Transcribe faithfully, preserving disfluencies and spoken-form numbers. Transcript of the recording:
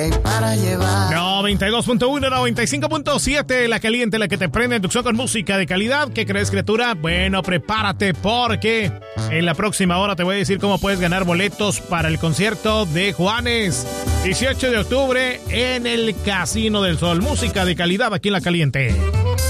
Para llevar. noventa y dos punto uno, noventa y cinco punto siete, la caliente, la que te prende en tu show con música de calidad. ¿Qué crees, criatura? Bueno, prepárate porque en la próxima hora te voy a decir cómo puedes ganar boletos para el concierto de Juanes. dieciocho de octubre en el Casino del Sol. Música de calidad aquí en La Caliente.